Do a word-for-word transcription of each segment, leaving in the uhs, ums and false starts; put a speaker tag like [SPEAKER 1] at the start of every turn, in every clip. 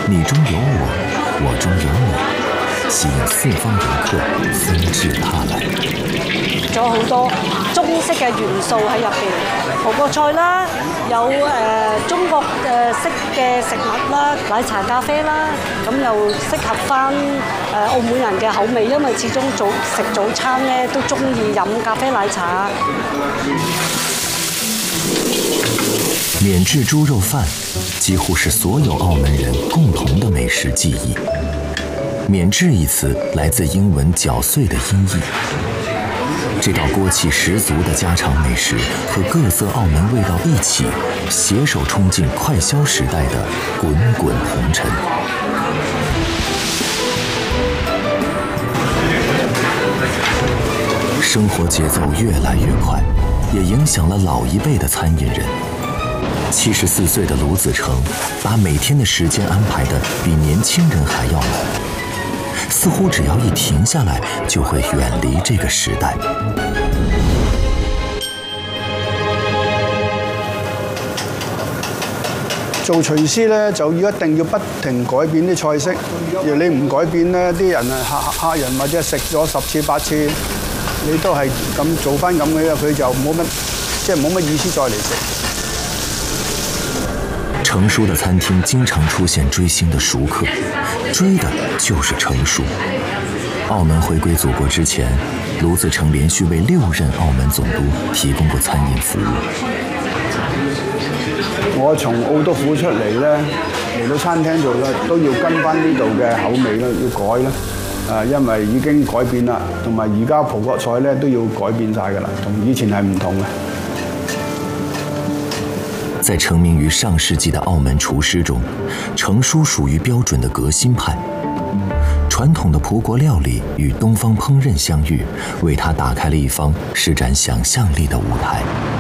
[SPEAKER 1] 你中有我，我中有你，吸引四方游客纷至沓來。
[SPEAKER 2] 仲有好多中式嘅元素喺入邊，葡國菜啦，有誒、呃、中國誒式嘅食物啦，奶茶咖啡啦，咁又適合翻誒、呃、澳門人嘅口味，因為始終早食早餐咧都中意飲咖啡奶茶。
[SPEAKER 1] 免治豬肉飯幾乎是所有澳門人共同的美食記憶。免治一詞來自英文攪碎的音譯。這道鍋氣十足的家常美食和各色澳門味道一起，攜手衝進快消時代的滾滾紅塵。生活節奏越來越快，也影響了老一輩的餐飲人。七十四歲的盧子成，把每天的時間安排得比年輕人還要滿。似乎只要一停下來，就會遠離這個時代。
[SPEAKER 3] 做廚師咧，就要一定要不停改變啲菜式。如你唔改變咧，啲人啊客客人或者食咗十次八次，你都係咁做翻咁嘅，佢就冇乜即係冇乜意思再嚟食。
[SPEAKER 1] 成叔的餐廳經常出現追星的熟客，追的就是成叔。澳門回歸祖國之前，盧子成連續為六任澳門總督提供過餐飲服務。
[SPEAKER 3] 我從澳督府出嚟咧，嚟到餐廳做咧，都要跟翻呢度嘅口味啦，要改啦。啊，因為已經改變啦，同埋而家葡國菜咧都要改變晒㗎啦，同以前係唔同嘅。
[SPEAKER 1] 在成名於上世紀的澳門廚師中，成叔屬於標準的革新派。傳統的葡國料理與東方烹飪相遇，為他打開了一方施展想象力的舞台。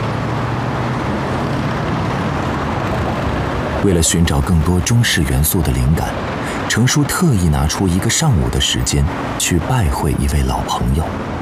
[SPEAKER 1] 為了尋找更多中式元素的靈感，成叔特意拿出一個上午的時間去拜會一位老朋友。